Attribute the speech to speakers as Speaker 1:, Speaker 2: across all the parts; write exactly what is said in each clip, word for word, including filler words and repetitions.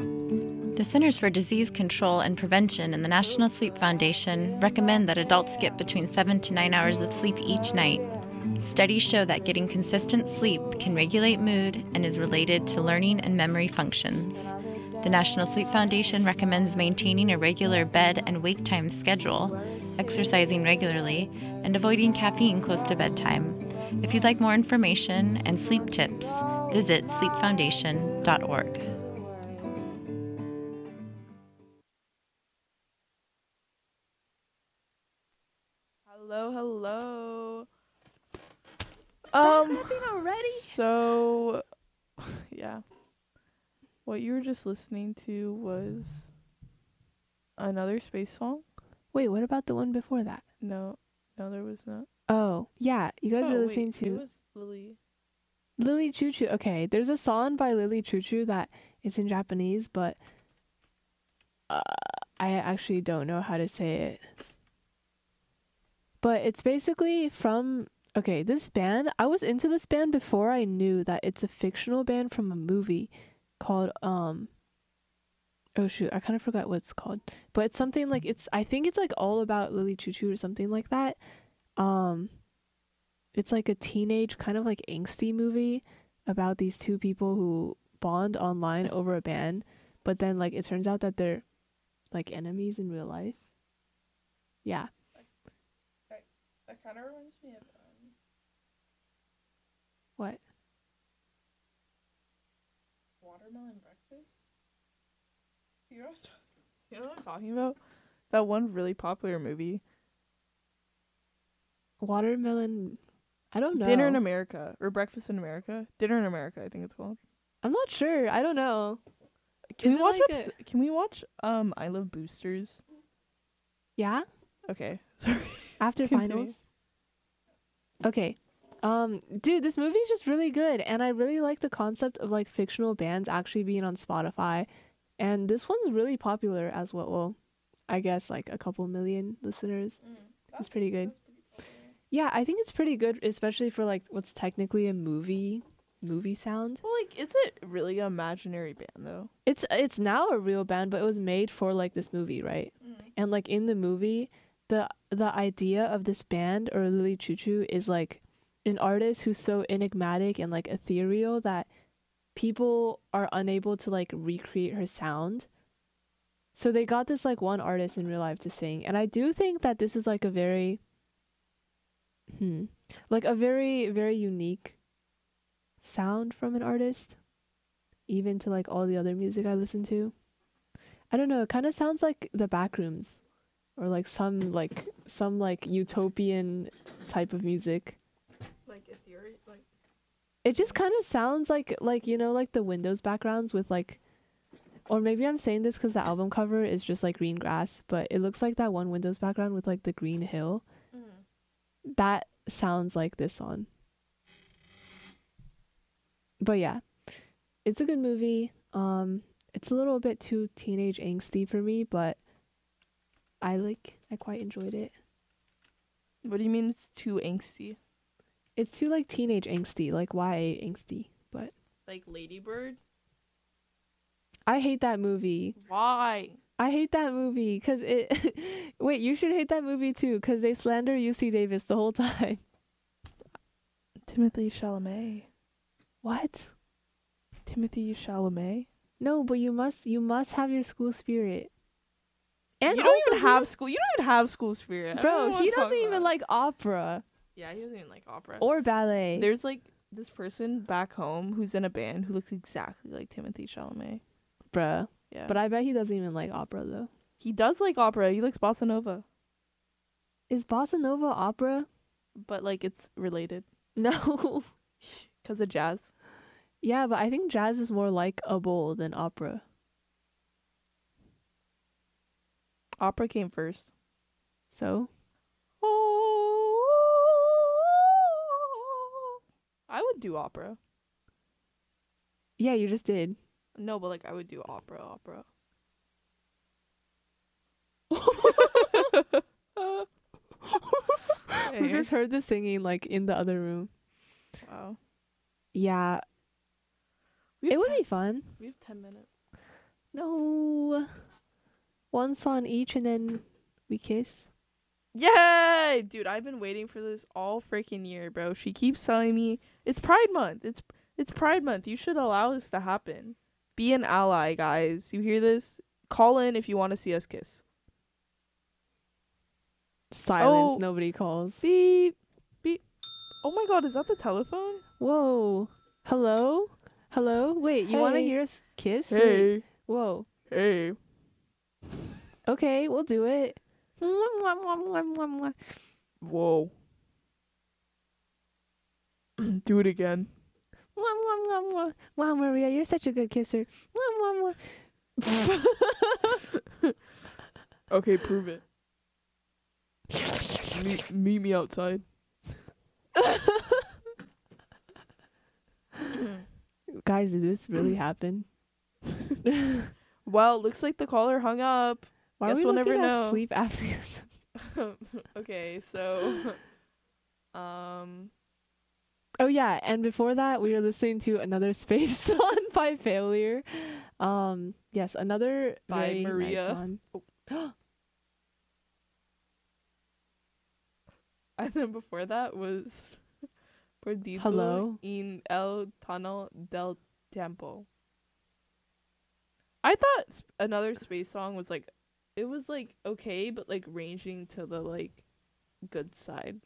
Speaker 1: The Centers for Disease Control and Prevention and the National Sleep Foundation recommend that adults get between seven to nine hours of sleep each night. Studies show that getting consistent sleep can regulate mood and is related to learning and memory functions. The National Sleep Foundation recommends maintaining a regular bed and wake time schedule, exercising regularly, and avoiding caffeine close to bedtime. If you'd like more information and sleep tips, visit sleep foundation dot org.
Speaker 2: Hello, hello. Um,
Speaker 3: already?
Speaker 2: So, yeah. What you were just listening to was another space song?
Speaker 3: Wait, what about the one before that?
Speaker 2: No, no, there was not.
Speaker 3: Oh, yeah. You guys
Speaker 2: oh,
Speaker 3: were
Speaker 2: wait,
Speaker 3: listening
Speaker 2: It
Speaker 3: to
Speaker 2: was Lily.
Speaker 3: Lily Choo Choo. Okay, there's a song by Lily Choo Choo that is in Japanese, but uh, I actually don't know how to say it. But it's basically from, okay, this band, I was into this band before I knew that it's a fictional band from a movie called, um, oh shoot, I kind of forgot what it's called. But it's something like, it's, I think it's like all about Lily Choo Choo or something like that. Um, it's like a teenage kind of like angsty movie about these two people who bond online over a band, but then like it turns out that they're like enemies in real life. Yeah.
Speaker 2: That kind of reminds me of um,
Speaker 3: What?
Speaker 2: Watermelon Breakfast. You know, what I'm t- you know what I'm talking about? That one really popular movie,
Speaker 3: Watermelon. I don't know.
Speaker 2: Dinner in America or Breakfast in America. Dinner in America, I think it's called.
Speaker 3: I'm not sure. I don't know.
Speaker 2: Can
Speaker 3: Is
Speaker 2: we
Speaker 3: it
Speaker 2: watch
Speaker 3: like
Speaker 2: ups- Can we watch um I Love Boosters?
Speaker 3: Yeah?
Speaker 2: Okay, sorry.
Speaker 3: After
Speaker 2: Continue.
Speaker 3: finals? Okay. Um, dude, this movie is just really good, and I really like the concept of like fictional bands actually being on Spotify. And this one's really popular as well. Well, I guess like a couple million listeners.
Speaker 2: Mm,
Speaker 3: It's pretty good.
Speaker 2: That's pretty popular.
Speaker 3: Yeah, I think it's pretty good, especially for like what's technically a movie movie sound.
Speaker 2: Well, like, is it really an imaginary band though?
Speaker 3: It's it's now a real band, but it was made for like this movie, right?
Speaker 2: Mm.
Speaker 3: And like in the movie, the the idea of this band or Lily Choo Choo is like an artist who's so enigmatic and like ethereal that people are unable to like recreate her sound. So they got this like one artist in real life to sing, and I do think that this is like a very hmm like a very very unique sound from an artist, even to like all the other music I listen to. I don't know, it kind of sounds like the Backrooms or like some like some like utopian type of music.
Speaker 2: Like ethereal, like
Speaker 3: It just kind of sounds like like you know like the Windows backgrounds with like, or maybe I'm saying this because the album cover is just like green grass, but it looks like that one Windows background with like the green hill.
Speaker 2: mm.
Speaker 3: That sounds like this song. But yeah, it's a good movie. Um, it's a little bit too teenage angsty for me, but I like I quite enjoyed it.
Speaker 2: What do you mean it's too angsty?
Speaker 3: It's too like teenage angsty, like Y A angsty. But
Speaker 2: Like Ladybird?
Speaker 3: I hate that movie.
Speaker 2: Why?
Speaker 3: I hate that movie because it. Wait, you should hate that movie too because they slander U C Davis the whole time.
Speaker 2: Timothy Chalamet.
Speaker 3: What?
Speaker 2: Timothy Chalamet?
Speaker 3: No, but you must you must have your school spirit. And
Speaker 2: you don't
Speaker 3: also
Speaker 2: even have school. You don't even have school spirit. I don't know
Speaker 3: Bro,
Speaker 2: what
Speaker 3: he
Speaker 2: I'm talking
Speaker 3: doesn't even
Speaker 2: about.
Speaker 3: like opera
Speaker 2: Yeah, he doesn't even like opera.
Speaker 3: or ballet.
Speaker 2: There's like this person back home who's in a band who looks exactly like Timothy Chalamet.
Speaker 3: Bruh.
Speaker 2: Yeah.
Speaker 3: But I bet he doesn't even like opera though.
Speaker 2: He does like opera. He likes bossa nova.
Speaker 3: Is bossa nova opera?
Speaker 2: But like it's related.
Speaker 3: No.
Speaker 2: Because of jazz.
Speaker 3: Yeah, but I think jazz is more like a bowl than opera.
Speaker 2: Opera came first.
Speaker 3: So?
Speaker 2: I would do opera.
Speaker 3: Yeah, you just did.
Speaker 2: No, but like I would do opera, opera.
Speaker 3: We just heard the singing like in the other room.
Speaker 2: Wow.
Speaker 3: Yeah,
Speaker 2: We have
Speaker 3: it would
Speaker 2: ten,
Speaker 3: be fun.
Speaker 2: We have ten minutes.
Speaker 3: No. One song each and then we kiss.
Speaker 2: Yay! Dude, I've been waiting for this all freaking year, bro. She keeps telling me it's Pride Month. It's it's Pride Month. You should allow this to happen. Be an ally, guys. You hear this? Call in if you want to see us kiss.
Speaker 3: Silence.
Speaker 2: Oh.
Speaker 3: Nobody calls.
Speaker 2: Beep. Beep. Oh my god, is that the telephone?
Speaker 3: Whoa. Hello? Hello? Wait, you want to
Speaker 2: Hey.
Speaker 3: hear us kiss? Wait.
Speaker 2: Hey.
Speaker 3: Whoa.
Speaker 2: Hey.
Speaker 3: Okay, we'll do it. Mwah, mwah, mwah, mwah, mwah, mwah.
Speaker 2: Whoa. Do it again.
Speaker 3: Mwah, mwah, mwah, mwah. Wow, Maria, you're such a good kisser. Mwah, mwah, mwah.
Speaker 2: Okay, prove it. meet, meet me outside.
Speaker 3: Guys, did this really happen?
Speaker 2: Well, looks like the caller hung up.
Speaker 3: Why
Speaker 2: Guess
Speaker 3: are we
Speaker 2: we'll
Speaker 3: looking
Speaker 2: never
Speaker 3: at
Speaker 2: know.
Speaker 3: sleep apnea?
Speaker 2: Okay, so um
Speaker 3: Oh yeah, and before that we were listening to another space song by Failure. Um yes, another
Speaker 2: By
Speaker 3: very
Speaker 2: Maria.
Speaker 3: nice song.
Speaker 2: and then before that was Perdido
Speaker 3: Hello?
Speaker 2: in el Tunnel del Tiempo. I thought s- another space song was like it was like okay, but like ranging to the like good side.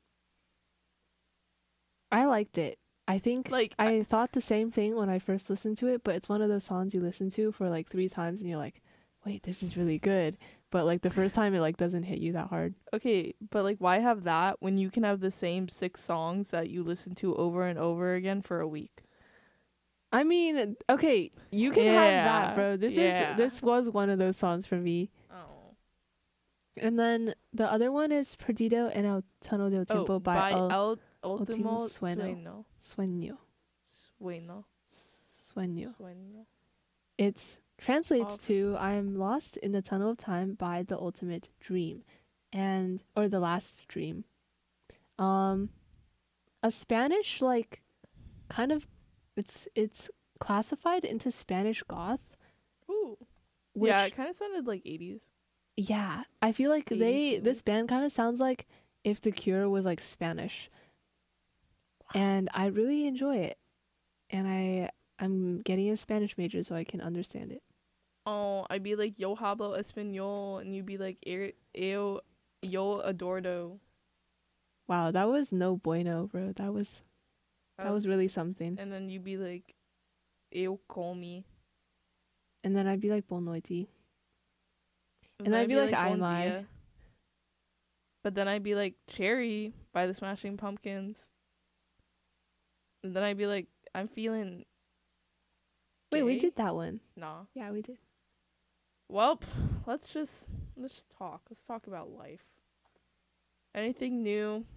Speaker 3: I liked it. I think
Speaker 2: Like I,
Speaker 3: I thought the same thing when I first listened to it, but it's one of those songs you listen to for like three times and you're like, wait, this is really good. But like the first time it like doesn't hit you that hard.
Speaker 2: okay, but like why have that when you can have the same six songs that you listen to over and over again for a week?
Speaker 3: I mean, okay, you can have
Speaker 2: Yeah,
Speaker 3: that, bro. This
Speaker 2: yeah.
Speaker 3: is this was one of those songs for me.
Speaker 2: Oh.
Speaker 3: And then the other one is Perdido en el Tunnel del Tiempo
Speaker 2: Oh,
Speaker 3: by,
Speaker 2: by
Speaker 3: El
Speaker 2: El
Speaker 3: Ultimo
Speaker 2: Ultimo
Speaker 3: Sueño.
Speaker 2: Sueño.
Speaker 3: Sueño.
Speaker 2: Sueño.
Speaker 3: Sueño.
Speaker 2: Sueño.
Speaker 3: It translates
Speaker 2: Of-
Speaker 3: to I am lost in the tunnel of time by the ultimate dream and or the last dream. Um a Spanish like kind of it's it's classified into Spanish goth,
Speaker 2: Ooh.
Speaker 3: which
Speaker 2: yeah, it kind of sounded like eighties.
Speaker 3: yeah, I feel like
Speaker 2: eighties
Speaker 3: they
Speaker 2: movie.
Speaker 3: this band kind of sounds like if The Cure was like Spanish. And I really enjoy it. And I I'm getting a Spanish major so I can understand it.
Speaker 2: Oh, I'd be like, yo hablo español, and you'd be like, "Er- yo, yo adordo.
Speaker 3: Wow, that was no bueno, bro. That was that was really something.
Speaker 2: And then you'd be like, eu comi.
Speaker 3: And then I'd be like Bolnoiti. And
Speaker 2: then
Speaker 3: I'd be like, "Ai
Speaker 2: bon
Speaker 3: mai."
Speaker 2: dia. But then I'd be like, Cherry by the Smashing Pumpkins. And then I'd be like, I'm feeling.
Speaker 3: Wait, we
Speaker 2: gay?
Speaker 3: did that one.
Speaker 2: Nah.
Speaker 3: Yeah, we did.
Speaker 2: Well, let's just let's just talk. Let's talk about life. Anything new?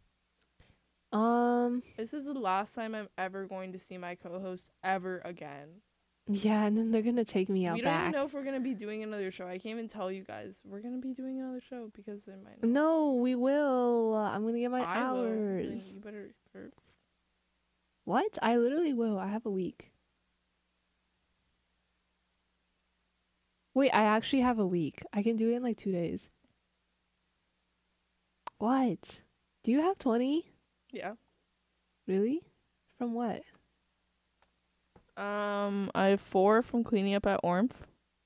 Speaker 3: Um
Speaker 2: This is the last time I'm ever going to see my co-host ever again.
Speaker 3: yeah, and then they're gonna take me out
Speaker 2: we don't
Speaker 3: back.
Speaker 2: even know if we're gonna be doing another show. I can't even tell you guys we're gonna be doing another show because it might not.
Speaker 3: No, we will. I'm gonna get my
Speaker 2: I will.
Speaker 3: hours.
Speaker 2: Then you better. For,
Speaker 3: What? I literally will. I have a week. Wait, I actually have a week. I can do it in like two days. What? Do you have twenty?
Speaker 2: yeah.
Speaker 3: Really? From what?
Speaker 2: Um, I have four from cleaning up at Ormf.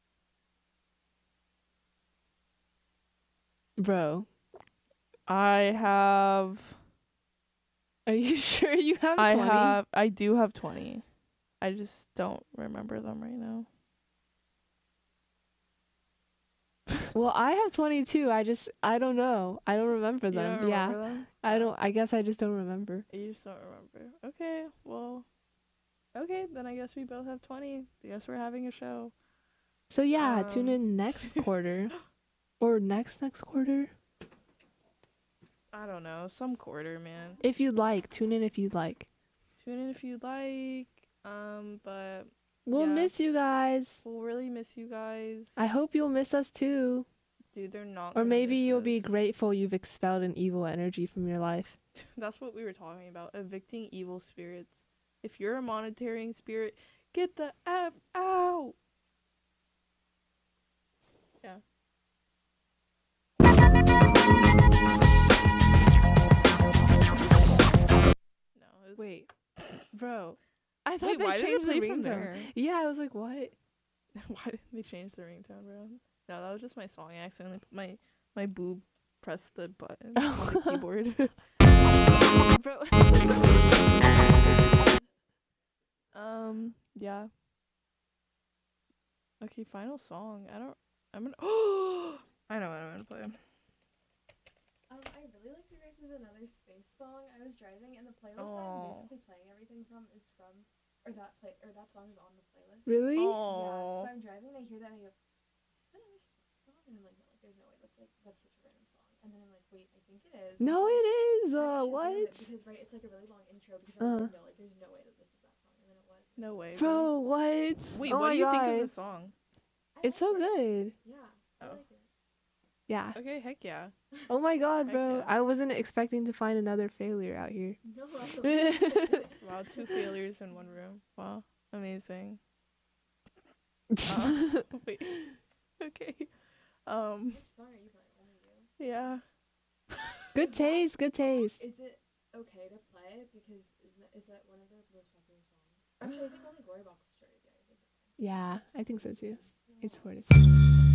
Speaker 3: Bro,
Speaker 2: I have.
Speaker 3: are you sure you have
Speaker 2: I
Speaker 3: twenty?
Speaker 2: have. I do have twenty. I just don't remember them right now.
Speaker 3: Well, I have twenty-two. I just, I don't know. I don't remember
Speaker 2: You
Speaker 3: them.
Speaker 2: don't
Speaker 3: yeah.
Speaker 2: remember them?
Speaker 3: I don't, I guess I just don't remember.
Speaker 2: You just don't remember. Okay, well. Okay, then I guess we both have twenty. I guess we're having a show.
Speaker 3: So yeah, tune
Speaker 2: Um.
Speaker 3: in next quarter. Or next next quarter.
Speaker 2: I don't know. Some quarter, man.
Speaker 3: If you'd like, tune in if you'd like.
Speaker 2: Tune in if you'd like. Um, but
Speaker 3: We'll
Speaker 2: Yeah.
Speaker 3: miss you guys.
Speaker 2: we'll really miss you guys.
Speaker 3: I hope you'll miss us too.
Speaker 2: Dude, they're not.
Speaker 3: Or
Speaker 2: gonna
Speaker 3: maybe
Speaker 2: miss
Speaker 3: you'll be
Speaker 2: us.
Speaker 3: grateful you've expelled an evil energy from your life.
Speaker 2: That's what we were talking about. Evicting evil spirits. If you're a monitoring spirit, get the F out.
Speaker 3: Bro, I thought
Speaker 2: Wait,
Speaker 3: they
Speaker 2: why did it
Speaker 3: changed the
Speaker 2: play from
Speaker 3: ringtone.
Speaker 2: there?
Speaker 3: Yeah, I was like, what?
Speaker 2: Why didn't they change the ringtone, bro? No, that was just my song. I accidentally put my my boob pressed the button on the keyboard.
Speaker 3: Bro.
Speaker 2: um, yeah. Okay, final song. I don't. I'm gonna. Oh, I know what I'm gonna play.
Speaker 4: Um, I really liked your guys' Another Space song. I was driving, and the playlist that I'm
Speaker 2: Aw.
Speaker 4: basically playing everything from is from, or that play, or that song is on the playlist.
Speaker 3: Really?
Speaker 4: Yeah.
Speaker 2: Oh.
Speaker 4: So I'm driving, and I hear that, and I go, "Is this Another Space song?" And I'm like, "No, like, there's no way. That's like, that's such a random song." And then I'm like, "Wait, I think it is."
Speaker 3: No,
Speaker 4: And so
Speaker 3: it is.
Speaker 4: I
Speaker 3: Uh,
Speaker 4: Shazammed
Speaker 3: what?
Speaker 4: it because right, it's like a really long intro. Because I was
Speaker 3: Uh.
Speaker 4: like, "No, like, there's no way that this is that song." And then it was.
Speaker 2: No way.
Speaker 3: Bro, what?
Speaker 2: Wait,
Speaker 3: oh
Speaker 2: what
Speaker 3: my
Speaker 2: do you
Speaker 3: God.
Speaker 2: think of the song?
Speaker 4: I
Speaker 3: It's so
Speaker 4: like it.
Speaker 3: good.
Speaker 4: Yeah, I
Speaker 2: Oh.
Speaker 4: like it.
Speaker 3: Yeah.
Speaker 2: Okay, heck yeah.
Speaker 3: Oh my God,
Speaker 2: Heck
Speaker 3: bro.
Speaker 2: yeah.
Speaker 3: I wasn't expecting to find another failure out here.
Speaker 4: No, I like it.
Speaker 2: Wow, two failures in one room. Wow, amazing. Uh, wait. Okay. Um.
Speaker 4: Which song are you playing? Only you.
Speaker 2: Yeah.
Speaker 3: Good taste, good taste.
Speaker 4: Is it okay to play? Because is that, is that one of their most popular songs? Actually, I think only Glory Box is Cherries. Yeah, I think.
Speaker 3: Yeah, I think so too. It's for this.